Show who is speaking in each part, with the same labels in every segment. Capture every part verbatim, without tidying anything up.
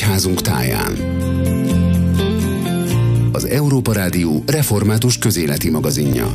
Speaker 1: egyházunk táján. Az Európa Rádió református közéleti magazinja.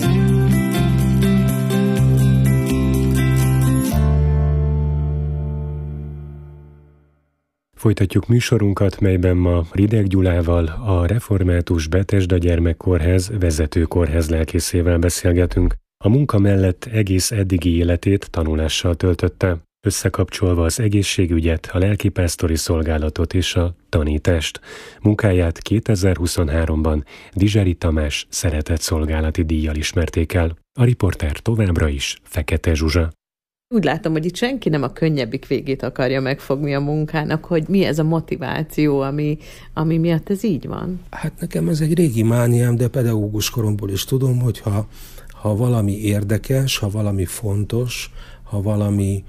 Speaker 2: Folytatjuk műsorunkat, melyben ma Rideg Gyulával, a Református Bethesda Gyermekkórház vezető kórházlelkészével beszélgetünk. A munka mellett egész eddigi életét tanulással töltötte, összekapcsolva az egészségügyet, a lelkipásztori szolgálatot és a tanítást. Munkáját kétezer-huszonháromban Dizseri Tamás szeretett szolgálati díjjal ismerték el. A riporter továbbra is Fekete Zsuzsa.
Speaker 3: Úgy látom, hogy itt senki nem a könnyebbik végét akarja megfogni a munkának, hogy mi ez a motiváció, ami, ami miatt ez így van?
Speaker 4: Hát nekem ez egy régi mániám, de pedagógus koromból is tudom, hogy ha, ha valami érdekes, ha valami fontos, ha valami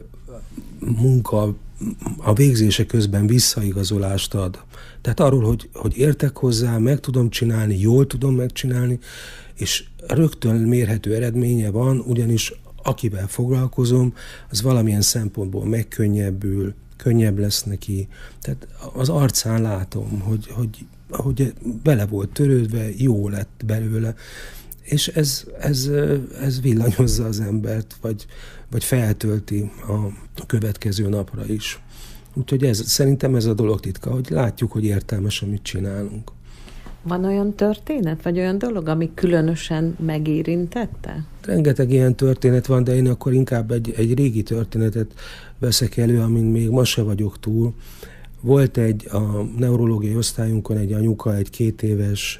Speaker 4: munka a végzése közben visszaigazolást ad. Tehát arról, hogy, hogy értek hozzá, meg tudom csinálni, jól tudom megcsinálni, és rögtön mérhető eredménye van, ugyanis akivel foglalkozom, az valamilyen szempontból megkönnyebbül, könnyebb lesz neki. Tehát az arcán látom, hogy, hogy, hogy bele volt törődve, jó lett belőle, és ez, ez, ez villanyozza az embert, vagy, vagy feltölti a következő napra is. Úgyhogy ez, szerintem ez a dolog titka, hogy látjuk, hogy értelmes, amit csinálunk.
Speaker 3: Van olyan történet, vagy olyan dolog, ami különösen megérintette?
Speaker 4: Rengeteg ilyen történet van, de én akkor inkább egy, egy régi történetet veszek elő, amin még ma se vagyok túl. Volt egy a neurológiai osztályunkon egy anyuka, egy két éves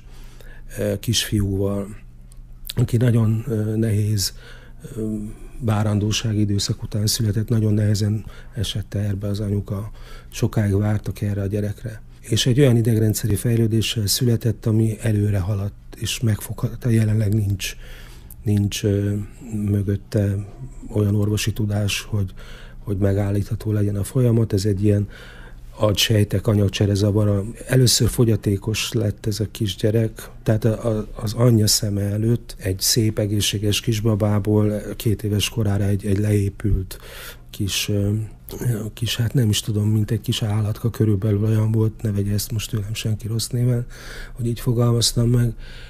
Speaker 4: kisfiúval, aki nagyon nehéz várandósági időszak után született, nagyon nehezen esett terbe az anyuka, sokáig vártak erre a gyerekre. És egy olyan idegrendszeri fejlődéssel született, ami előre haladt, és megfoghatta, jelenleg nincs, nincs ö, mögötte olyan orvosi tudás, hogy, hogy megállítható legyen a folyamat. Ez egy ilyen agysejtek, anyagcsere zavar. Először fogyatékos lett ez a kisgyerek, tehát a, a, az anyja szeme előtt egy szép, egészséges kisbabából két éves korára egy, egy leépült kis, kis, hát nem is tudom, mint egy kis állatka, körülbelül olyan volt, ne vegye ezt most tőlem senki rossz néven, hogy így fogalmaztam meg,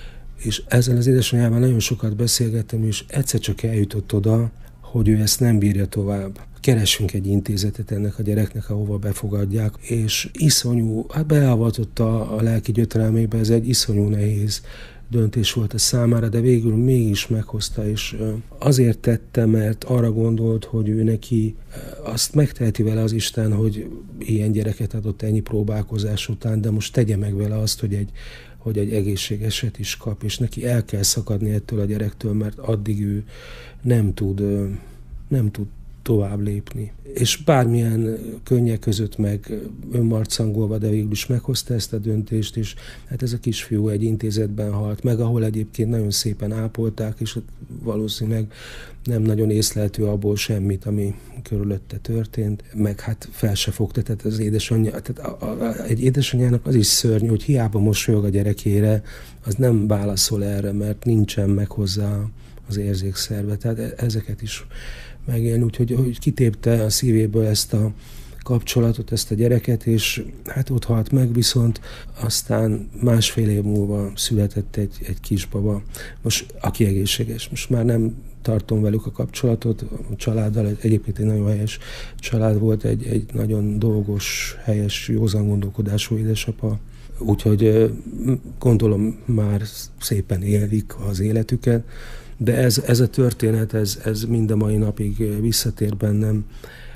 Speaker 4: és ezzel az édesanyjával nagyon sokat beszélgettem, és egyszer csak eljutott oda, hogy ő ezt nem bírja tovább. Keressünk egy intézetet ennek a gyereknek, ahova befogadják, és iszonyú, hát beavatotta a lelki gyötrelmébe, ez egy iszonyú nehéz döntés volt a számára, de végül mégis meghozta, és azért tette, mert arra gondolt, hogy ő neki azt megteheti vele az Isten, hogy ilyen gyereket adott ennyi próbálkozás után, de most tegye meg vele azt, hogy egy, hogy egy egészségeset is kap, és neki el kell szakadni ettől a gyerektől, mert addig ő nem tud, nem tud tovább lépni. És bármilyen könnyek között meg önmarcangolva, de végül is meghozta ezt a döntést, és hát ez a kisfiú egy intézetben halt meg, ahol egyébként nagyon szépen ápolták, és valószínűleg nem nagyon észlelhető abból semmit, ami körülötte történt, meg hát fel se fogta, tehát az édesanyja, tehát a, a, egy édesanyjának az is szörnyű, hogy hiába mosolyog a gyerekére, az nem válaszol erre, mert nincsen meg hozzá az érzékszerve, tehát ezeket is megélni, úgyhogy hogy kitépte a szívéből ezt a kapcsolatot, ezt a gyereket, és hát ott halt meg, viszont aztán másfél év múlva született egy, egy kisbaba, most aki egészséges. Most már nem tartom velük a kapcsolatot, a családdal, egyébként egy nagyon helyes család volt, egy, egy nagyon dolgos, helyes, józan gondolkodású édesapa, úgyhogy gondolom már szépen élik az életüket, de ez, ez a történet, ez, ez mind a mai napig visszatér bennem,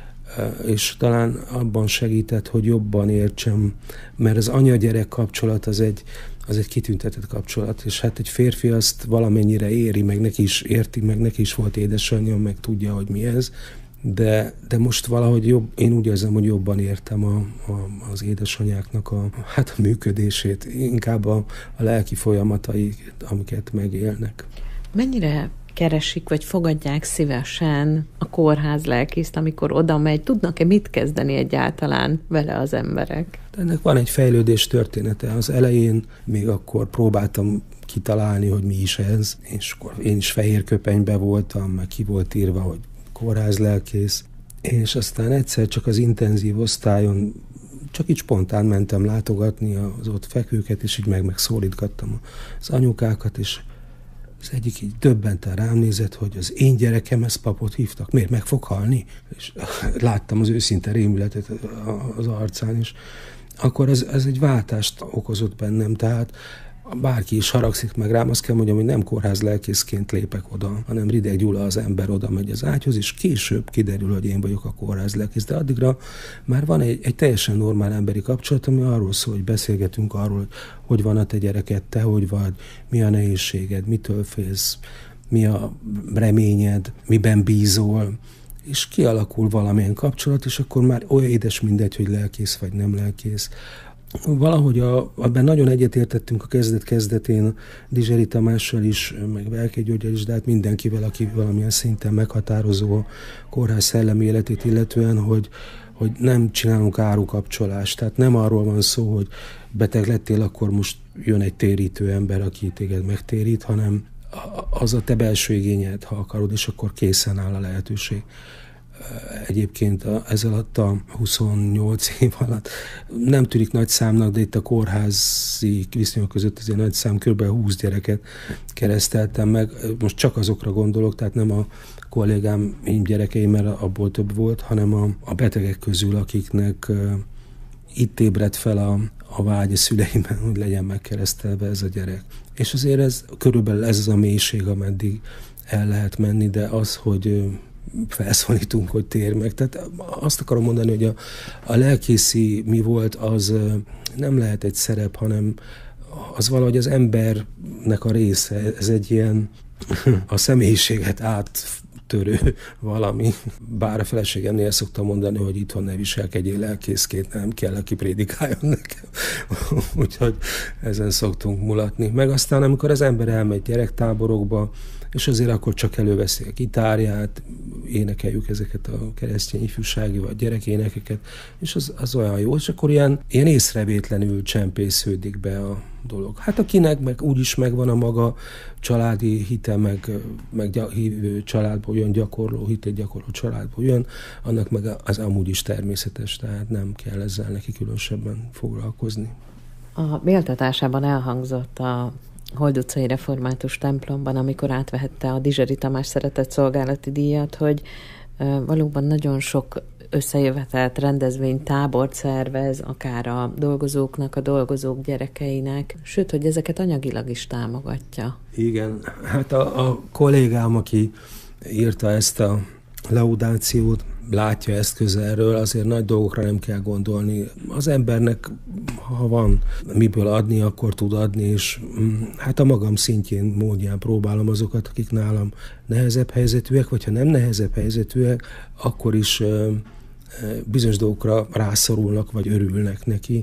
Speaker 4: és talán abban segített, hogy jobban értsem, mert az anya-gyerek kapcsolat az egy, az egy kitüntetett kapcsolat, és hát egy férfi azt valamennyire éri, meg neki is érti, meg neki is volt édesanyja, meg tudja, hogy mi ez, de, de most valahogy jobb, én úgy érzem, hogy jobban értem a, a, az édesanyáknak a, hát a működését, inkább a, a lelki folyamatai, amiket megélnek.
Speaker 3: Mennyire keresik, vagy fogadják szívesen a kórház lelkészt, amikor oda megy? Tudnak-e mit kezdeni egyáltalán vele az emberek?
Speaker 4: Ennek van egy fejlődés története. Az elején még akkor próbáltam kitalálni, hogy mi is ez, és akkor én is fehér köpenyben voltam, meg ki volt írva, hogy kórház lelkész, és aztán egyszer csak az intenzív osztályon csak így spontán mentem látogatni az ott fekvőket, és így meg megszólítgattam az anyukákat, és az egyik így döbbenten rám nézett, hogy az én gyerekem ezt papot hívtak, miért meg fog halni? És láttam az őszinte rémületet az arcán, és akkor ez, ez egy váltást okozott bennem, tehát bárki is haragszik meg rám, azt kell mondjam, hogy nem kórház lelkészként lépek oda, hanem Rideg Gyula az ember oda megy az ágyhoz, és később kiderül, hogy én vagyok a kórház lelkész, de addigra már van egy, egy teljesen normál emberi kapcsolat, ami arról szól, hogy beszélgetünk arról, hogy hogy van a te gyereket, te hogy vagy, mi a nehézséged, mitől félsz, mi a reményed, miben bízol, és kialakul valamilyen kapcsolat, és akkor már olyan édes mindegy, hogy lelkész vagy nem lelkész. Valahogy a, abban nagyon egyetértettünk a kezdet-kezdetén Dizseri Tamással is, meg Velkei Györgyel is, de hát mindenkivel, aki valamilyen szinten meghatározó a kórház szellemi életét illetően, hogy, hogy nem csinálunk árukapcsolást. Tehát nem arról van szó, hogy beteg lettél, akkor most jön egy térítő ember, aki téged megtérít, hanem az a te belső igényed, ha akarod, és akkor készen áll a lehetőség. Egyébként ez alatt a huszonnyolc év alatt nem tűnik nagy számnak, de itt a kórházi viszonyok között azért nagy szám, kb. húsz gyereket kereszteltem meg. Most csak azokra gondolok, tehát nem a kollégám, én gyerekeim, mert abból több volt, hanem a, a betegek közül, akiknek uh, itt ébredt fel a, a vágy a szüleimben, hogy legyen megkeresztelve ez a gyerek. És azért ez körülbelül ez az a mélység, ameddig el lehet menni, de az, hogy uh, felszólítunk, hogy tér meg. Tehát azt akarom mondani, hogy a, a lelkészi mi volt, az nem lehet egy szerep, hanem az valahogy az embernek a része. Ez egy ilyen a személyiséget áttörő valami. Bár a feleségemnél szoktam mondani, hogy itthon ne viselkedjél lelkészként, nem kell, aki prédikáljon nekem. Úgyhogy ezen szoktunk mulatni. Meg aztán, amikor az ember elmegy gyerektáborokba, és azért akkor csak előveszi a gitárját, énekeljük ezeket a keresztény ifjúsági vagy gyerekénekeket, és az, az olyan jó, és akkor ilyen, ilyen észrevétlenül csempésződik be a dolog. Hát akinek meg úgyis megvan a maga családi hite, meg, meg hívő családból jön, gyakorló hitét gyakorló családból jön, annak meg az amúgy is természetes, tehát nem kell ezzel neki különösebben foglalkozni.
Speaker 3: A méltatásában elhangzott a Hold utcai református templomban, amikor átvehette a Dizseri Tamás szeretett szolgálati díjat, hogy valóban nagyon sok összejövetelt rendezvény, tábort szervez, akár a dolgozóknak, a dolgozók gyerekeinek, sőt, hogy ezeket anyagilag is támogatja.
Speaker 4: Igen, hát a, a kollégám, aki írta ezt a laudációt, látja ezt közelről, azért nagy dolgokra nem kell gondolni. Az embernek, ha van miből adni, akkor tud adni, és hát a magam szintjén, módján próbálom azokat, akik nálam nehezebb helyzetűek, vagy ha nem nehezebb helyzetűek, akkor is bizonyos dolgokra rászorulnak, vagy örülnek neki,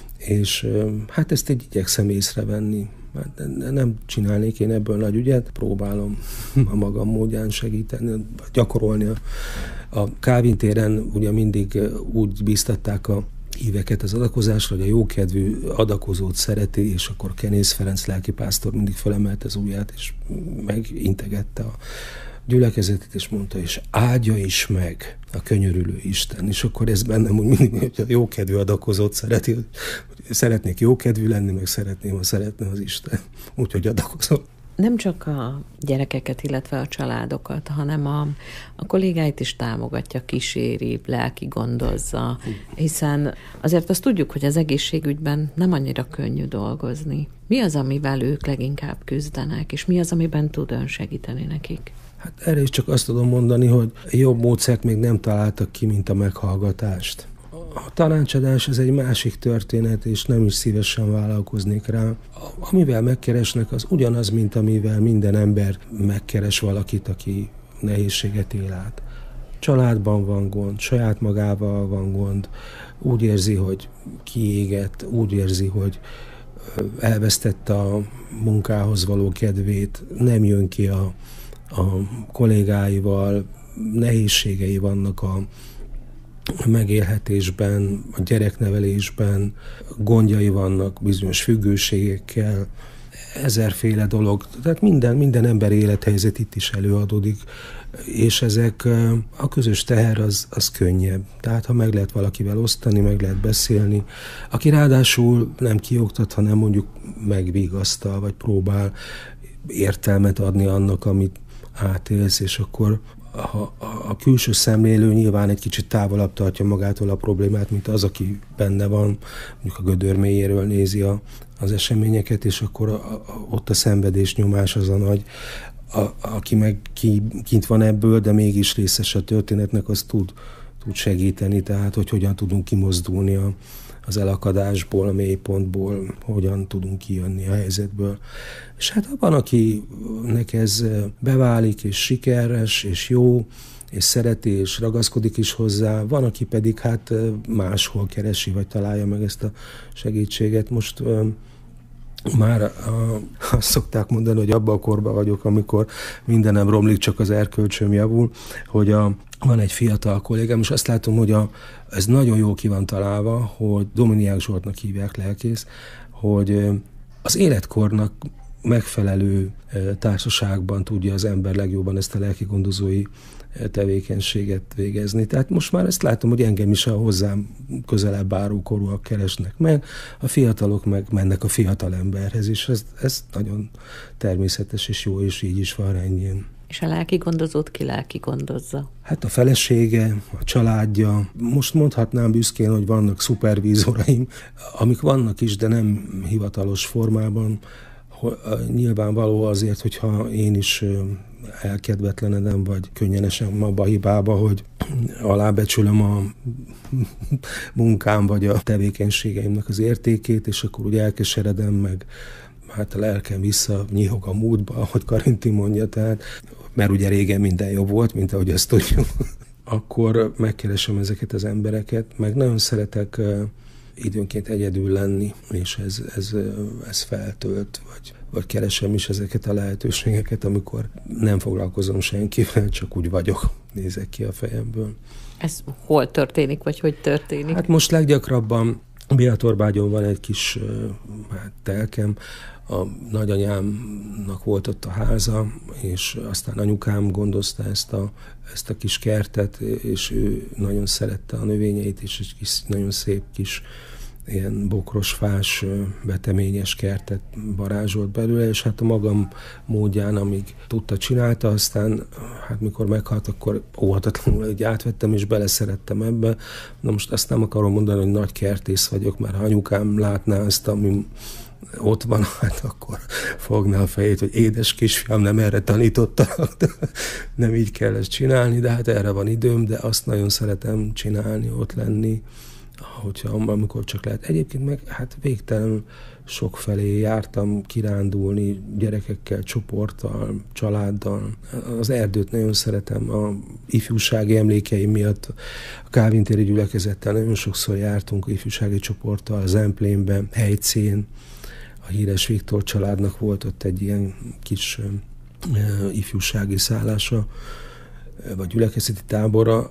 Speaker 4: és hát ezt egy igyekszem észrevenni. Hát nem csinálnék én ebből nagy ügyet, próbálom a magam módján segíteni, gyakorolni. A, a Kálvin téren ugye mindig úgy bíztatták a híveket az adakozásra, hogy a jókedvű adakozót szereti, és akkor Kenész Ferenc lelkipásztor mindig felemelte az ujját, és megintegette a gyülekezetet, és mondta, és áldja is meg a könyörülő Isten. És akkor ez bennem úgy mindig, hogy a jókedvű adakozót szereti, hogy szeretnék jókedvű lenni, meg szeretném, ha szeretne az Isten. Úgyhogy adakozom.
Speaker 3: Nem csak a gyerekeket, illetve a családokat, hanem a, a kollégáit is támogatja, kíséri, lelki gondozza, hiszen azért azt tudjuk, hogy az egészségügyben nem annyira könnyű dolgozni. Mi az, amivel ők leginkább küzdenek, és mi az, amiben tud ön segíteni nekik?
Speaker 4: Hát erre is csak azt tudom mondani, hogy jobb módszert még nem találtak ki, mint a meghallgatást. A tanácsadás ez egy másik történet, és nem is szívesen vállalkoznék rá. Amivel megkeresnek, az ugyanaz, mint amivel minden ember megkeres valakit, aki nehézséget él át. Családban van gond, saját magával van gond, úgy érzi, hogy kiégett, úgy érzi, hogy elvesztette a munkához való kedvét, nem jön ki a, a kollégáival, nehézségei vannak a megélhetésben, a gyereknevelésben, gondjai vannak bizonyos függőségekkel. ezerféle dolog, tehát minden, minden ember élethelyzet itt is előadódik, és ezek a közös teher az, az könnyebb. Tehát ha meg lehet valakivel osztani, meg lehet beszélni, aki ráadásul nem kioktat, hanem mondjuk megvigasztal, vagy próbál értelmet adni annak, amit átélsz, és akkor a, a külső szemlélő nyilván egy kicsit távolabb tartja magától a problémát, mint az, aki benne van, mondjuk a gödör mélyéről nézi a, az eseményeket, és akkor a, a, ott a szenvedés nyomás az a nagy, a, aki meg ki, kint van ebből, de mégis részes a történetnek, az tud, tud segíteni, tehát hogy hogyan tudunk kimozdulni a, az elakadásból, a mélypontból, hogyan tudunk kijönni a helyzetből. És hát van, akinek ez beválik, és sikeres, és jó, és szereti, és ragaszkodik is hozzá, van, aki pedig hát máshol keresi, vagy találja meg ezt a segítséget. Most már a, azt szokták mondani, hogy abban a korban vagyok, amikor mindenem romlik, csak az erkölcsöm javul, hogy a, van egy fiatal kollégám, és azt látom, hogy a, ez nagyon jól ki van találva, hogy Dominiák Zsoltnak hívják, lelkész, hogy az életkornak megfelelő társaságban tudja az ember legjobban ezt a lelkigondozói tevékenységet végezni. Tehát most már ezt látom, hogy engem is a hozzám közelebb álló korúak keresnek meg, a fiatalok meg mennek a fiatal emberhez, és ez, ez nagyon természetes és jó, és így is van rendjén.
Speaker 3: És a lelkigondozót ki lelkigondozza?
Speaker 4: Hát a felesége, a családja. Most mondhatnám büszkén, hogy vannak szupervízoraim, amik vannak is, de nem hivatalos formában. Nyilvánvaló azért, hogyha én is elkedvetlenedem, vagy könnyen esem abba a hibába, hogy alábecsülöm a munkám, vagy a tevékenységeimnek az értékét, és akkor úgy elkeseredem, meg hát a lelkem vissza nyihog a múltba, ahogy Karinti mondja, tehát, mert ugye régen minden jobb volt, mint ahogy ezt tudjuk. Akkor megkeresem ezeket az embereket, meg nagyon szeretek időnként egyedül lenni, és ez, ez, ez feltölt, vagy, vagy keresem is ezeket a lehetőségeket, amikor nem foglalkozom senkivel, csak úgy vagyok, nézek ki a fejemből.
Speaker 3: Ez hol történik, vagy hogy történik?
Speaker 4: Hát most leggyakrabban Béatorbágyon van egy kis hát, telkem, a nagyanyámnak volt ott a háza, és aztán anyukám gondozta ezt a, ezt a kis kertet, és ő nagyon szerette a növényeit, és egy kis, nagyon szép kis ilyen bokrosfás, veteményes kertet varázsolt belőle, és hát a magam módján, amíg tudta, csinálta, aztán hát mikor meghalt, akkor óhatatlanul egy átvettem, és beleszerettem ebbe. Na most azt nem akarom mondani, hogy nagy kertész vagyok, mert ha anyukám látná ezt, ami ott van, hát akkor fogná a fejét, hogy édes kisfiam, nem erre tanítottak, nem így kell ezt csinálni, de hát erre van időm, de azt nagyon szeretem csinálni, ott lenni, hogyha amikor csak lehet. Egyébként meg hát végtelen sok felé jártam kirándulni gyerekekkel, csoporttal, családdal. Az erdőt nagyon szeretem, a ifjúsági emlékeim miatt a Kálvin téri gyülekezettel nagyon sokszor jártunk ifjúsági csoporttal, Zemplénben, Helycén. A híres Viktor családnak volt ott egy ilyen kis uh, ifjúsági szállása, vagy gyülekezeti tábora.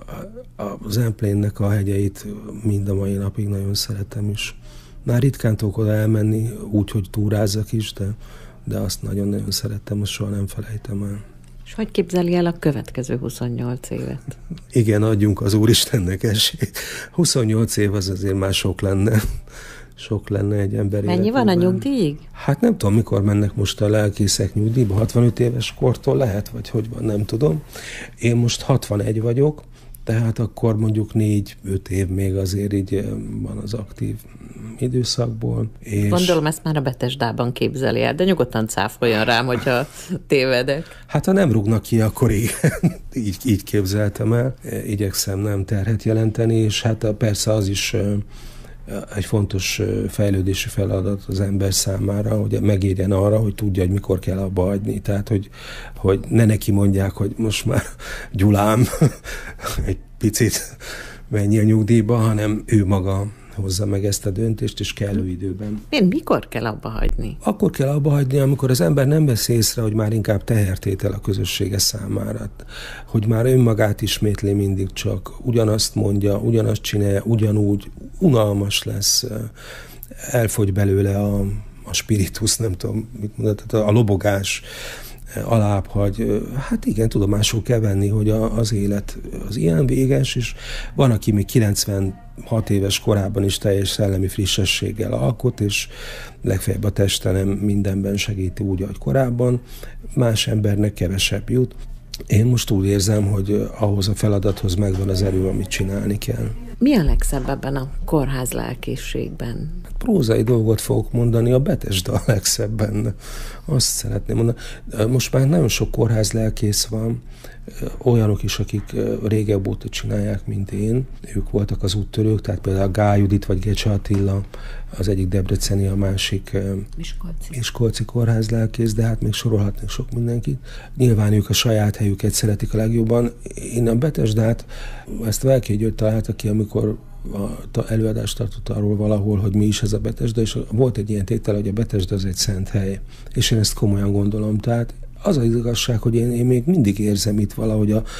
Speaker 4: A Zemplénnek a hegyeit mind a mai napig nagyon szeretem is. Már ritkán tudok oda elmenni, úgy, hogy túrázzak is, de, de azt nagyon-nagyon szerettem, azt soha nem felejtem el.
Speaker 3: És hogy képzeli el a következő huszonnyolc évet?
Speaker 4: Igen, adjunk az Úristennek esélyt. huszonnyolc év az azért már sok lenne. Sok lenne egy ember
Speaker 3: Mennyi életében. Van a nyugdíjig?
Speaker 4: Hát nem tudom, mikor mennek most a lelkészek nyugdíjba, hatvanöt éves kortól lehet, vagy hogy van, nem tudom. Én most hatvanegy vagyok, tehát akkor mondjuk négy-öt év még azért így van az aktív időszakból. És
Speaker 3: gondolom ezt már a Betesdában képzeli el, de nyugodtan cáfoljon rám, hogyha tévedek.
Speaker 4: Hát ha nem rúgnak ki, akkor igen. így, így képzeltem el. Igyekszem nem terhet jelenteni, és hát persze az is egy fontos fejlődési feladat az ember számára, hogy megérjen arra, hogy tudja, hogy mikor kell abba hagyni. Tehát, hogy, hogy ne neki mondják, hogy most már Gyulám egy picit menjél nyugdíjba, hanem ő maga hozza meg ezt a döntést, és kellő időben.
Speaker 3: Én mikor kell abba hagyni?
Speaker 4: Akkor kell abba hagyni, amikor az ember nem vesz észre, hogy már inkább tehertétel a közössége számára. Hogy már önmagát ismétli mindig csak, ugyanazt mondja, ugyanazt csinálja, ugyanúgy, unalmas lesz, elfogy belőle a, a spiritus, nem tudom, mit mondod, a lobogás alább, hogy hát igen, tudomásul kell venni, hogy a, az élet az ilyen véges, és van, aki még kilencvenhat éves korában is teljes szellemi frissességgel alkot, és legfeljebb a teste nem mindenben segíti úgy, ahogy korábban, más embernek kevesebb jut. Én most úgy érzem, hogy ahhoz a feladathoz megvan az erő, amit csinálni kell.
Speaker 3: Mi a legszebb ebben a kórház lelkészségben?
Speaker 4: Prózai dolgot fogok mondani, a Betesda a legszebb benne. Azt szeretném mondani. Most már nagyon sok kórház lelkész van, olyanok is, akik régebb óta csinálják, mint én. Ők voltak az úttörők, tehát például Gály Judit vagy Gecse Attila, az egyik debreceni, a másik
Speaker 3: Miskolci.
Speaker 4: Miskolci kórház lelkész, de hát még sorolhatnék sok mindenkit. Nyilván ők a saját helyüket szeretik a legjobban. Én a Betesdát, ezt Velkei György találta ki, amikor a előadást tartott arról valahol, hogy mi is ez a Betesda, és volt egy ilyen tétel, hogy a Betesda az egy szent hely. És én ezt komolyan gondolom. Tehát az az igazság, hogy én, én még mindig érzem itt valahogy a,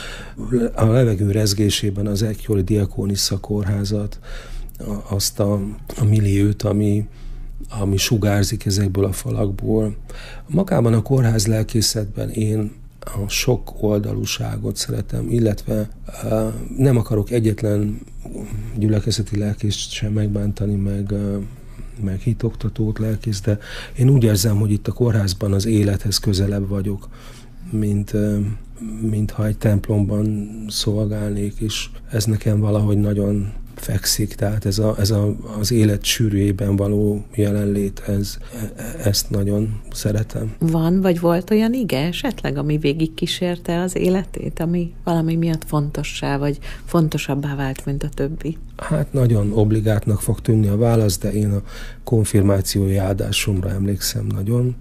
Speaker 4: a levegő rezgésében az egykori Diakonissza kórházat, a, azt a, a milliót, ami, ami sugárzik ezekből a falakból. Magában a kórház lelkészetben én a sok oldalúságot szeretem, illetve uh, nem akarok egyetlen gyülekezeti lelkészt sem megbántani, meg, uh, meg hitoktatót, lelkész, de én úgy érzem, hogy itt a kórházban az élethez közelebb vagyok, mint, uh, mint ha egy templomban szolgálnék, és ez nekem valahogy nagyon fekszik, tehát ez, a, ez a, az élet sűrűjében való jelenlét, ez, ezt nagyon szeretem.
Speaker 3: Van, vagy volt olyan ige esetleg, ami végig kísérte az életét, ami valami miatt fontossá, vagy fontosabbá vált, mint a többi?
Speaker 4: Hát nagyon obligátnak fog tűnni a válasz, de én a konfirmációi áldásomra emlékszem nagyon.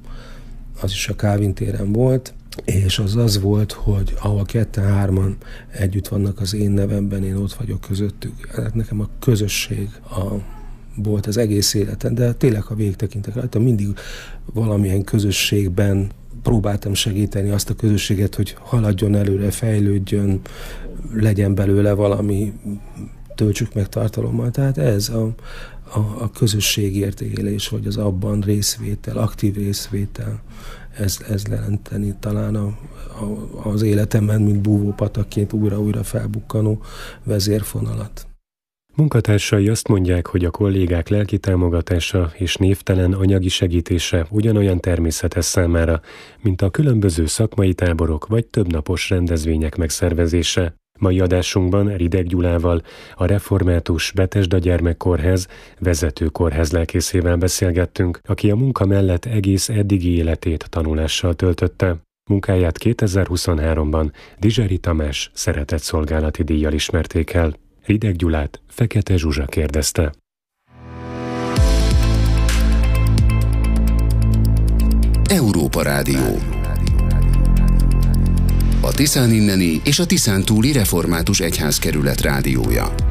Speaker 4: Az is a Kálvin téren volt, és az az volt, hogy ahol ketten-hárman együtt vannak az én nevemben, én ott vagyok közöttük. Hát nekem a közösség a, volt az egész életen, de tényleg, ha végtekintek rajta, mindig valamilyen közösségben próbáltam segíteni azt a közösséget, hogy haladjon előre, fejlődjön, legyen belőle valami, töltsük meg tartalommal. Tehát ez a, a, a közösségért élés, vagy az abban részvétel, aktív részvétel, ez, ez jelenteni talán a, a, az életemben, mint búvópatakként újra-újra felbukkanó vezérfonalat.
Speaker 2: Munkatársai azt mondják, hogy a kollégák lelki támogatása és névtelen anyagi segítése ugyanolyan természetes számára, mint a különböző szakmai táborok vagy többnapos rendezvények megszervezése. Mai adásunkban Rideg Gyulával, a Református Betesda Gyermekkórház vezető kórházlelkészével beszélgettünk, aki a munka mellett egész eddigi életét tanulással töltötte. Munkáját kétezer-huszonháromban Dizseri Tamás szeretetszolgálati díjjal ismerték el. Rideg Gyulát Fekete Zsuzsa kérdezte.
Speaker 1: Európa Rádió. A Tiszán inneni és a Tiszán túli református egyházkerület rádiója.